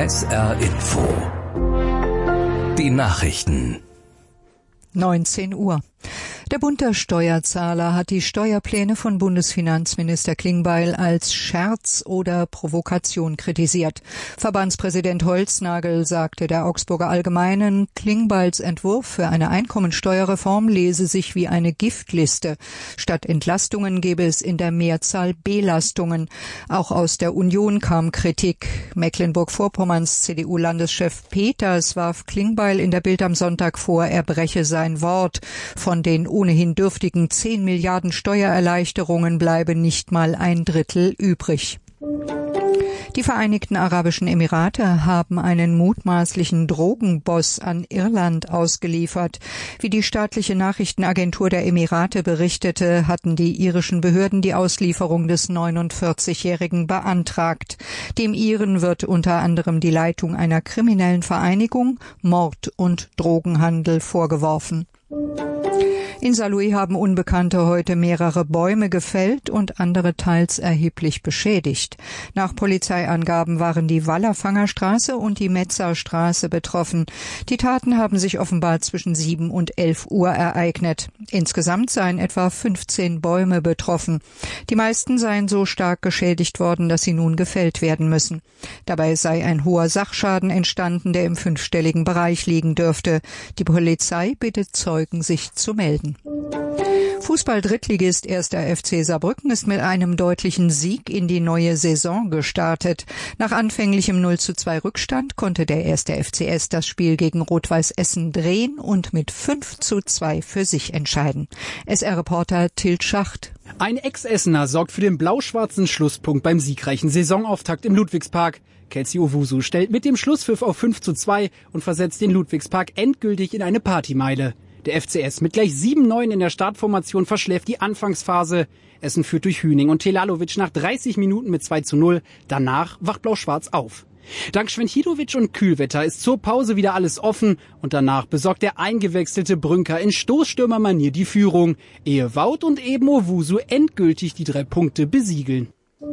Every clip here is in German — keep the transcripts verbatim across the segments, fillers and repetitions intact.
S R Info. Die Nachrichten. neunzehn Uhr. Der Bund der Steuerzahler hat die Steuerpläne von Bundesfinanzminister Klingbeil als Scherz oder Provokation kritisiert. Verbandspräsident Holznagel sagte der Augsburger Allgemeinen, Klingbeils Entwurf für eine Einkommensteuerreform lese sich wie eine Giftliste. Statt Entlastungen gebe es in der Mehrzahl Belastungen. Auch aus der Union kam Kritik. Mecklenburg-Vorpommerns C D U-Landeschef Peters warf Klingbeil in der Bild am Sonntag vor, er breche sein Wort. Von den ohnehin dürftigen zehn Milliarden Steuererleichterungen bleibe nicht mal ein Drittel übrig. Die Vereinigten Arabischen Emirate haben einen mutmaßlichen Drogenboss an Irland ausgeliefert. Wie die staatliche Nachrichtenagentur der Emirate berichtete, hatten die irischen Behörden die Auslieferung des neunundvierzigjährigen beantragt. Dem Iren wird unter anderem die Leitung einer kriminellen Vereinigung, Mord und Drogenhandel vorgeworfen. In Saarlouis haben Unbekannte heute mehrere Bäume gefällt und andere teils erheblich beschädigt. Nach Polizeiangaben waren die Wallerfangerstraße und die Metzerstraße betroffen. Die Taten haben sich offenbar zwischen sieben und elf Uhr ereignet. Insgesamt seien etwa fünfzehn Bäume betroffen. Die meisten seien so stark geschädigt worden, dass sie nun gefällt werden müssen. Dabei sei ein hoher Sachschaden entstanden, der im fünfstelligen Bereich liegen dürfte. Die Polizei bittet Zeugen, sich zu melden. Fußball-Drittligist erster F C Saarbrücken ist mit einem deutlichen Sieg in die neue Saison gestartet. Nach anfänglichem null zu zwei Rückstand konnte der erste F C S das Spiel gegen Rot-Weiß Essen drehen und mit fünf zu zwei für sich entscheiden. S R-Reporter Tilt Schacht. Ein Ex-Essener sorgt für den blau-schwarzen Schlusspunkt beim siegreichen Saisonauftakt im Ludwigspark. Kelsey Owusu stellt mit dem Schlusspfiff auf fünf zu zwei und versetzt den Ludwigspark endgültig in eine Partymeile. Der F C S mit gleich sieben neun in der Startformation verschläft die Anfangsphase. Essen führt durch Hüning und Telalovic nach dreißig Minuten mit zwei zu null. Danach wacht Blau-Schwarz auf. Dank Schwenchidovic und Kühlwetter ist zur Pause wieder alles offen und danach besorgt der eingewechselte Brünker in Stoßstürmermanier die Führung, ehe Wout und eben Owusu endgültig die drei Punkte besiegeln.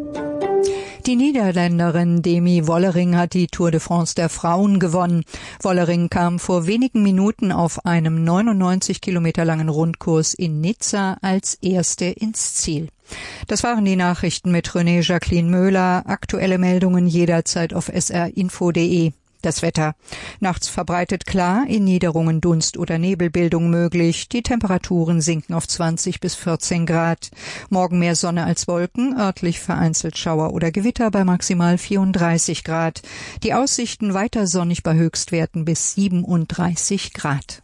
Die Niederländerin Demi Wollering hat die Tour de France der Frauen gewonnen. Wollering kam vor wenigen Minuten auf einem neunundneunzig Kilometer langen Rundkurs in Nizza als Erste ins Ziel. Das waren die Nachrichten mit René Jacqueline Möhler. Aktuelle Meldungen jederzeit auf s r info punkt d e. Das Wetter. Nachts verbreitet klar, in Niederungen Dunst- oder Nebelbildung möglich. Die Temperaturen sinken auf zwanzig bis vierzehn Grad. Morgen mehr Sonne als Wolken, örtlich vereinzelt Schauer oder Gewitter bei maximal vierunddreißig Grad. Die Aussichten weiter sonnig bei Höchstwerten bis siebenunddreißig Grad.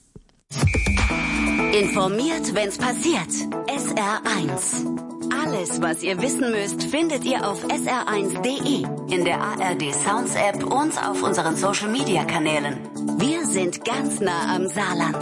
Informiert, wenn's passiert. S R eins. Alles, was ihr wissen müsst, findet ihr auf s r eins punkt d e, in der A R D Sounds App und auf unseren Social Media Kanälen. Wir sind ganz nah am Saarland.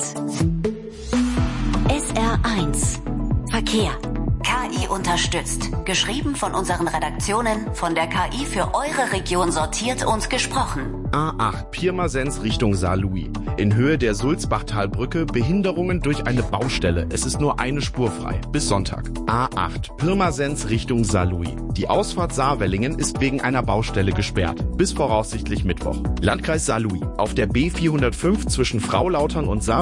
S R eins. Verkehr. K I unterstützt. Geschrieben von unseren Redaktionen, von der K I für eure Region sortiert und gesprochen. A acht Pirmasens Richtung Saarlouis. In Höhe der Sulzbachtalbrücke Behinderungen durch eine Baustelle. Es ist nur eine Spur frei. Bis Sonntag. A acht Pirmasens Richtung Saarlouis. Die Ausfahrt Saarwellingen ist wegen einer Baustelle gesperrt. Bis voraussichtlich Mittwoch. Landkreis Saarlouis. Auf der B vierhundertfünf zwischen Fraulautern und Saar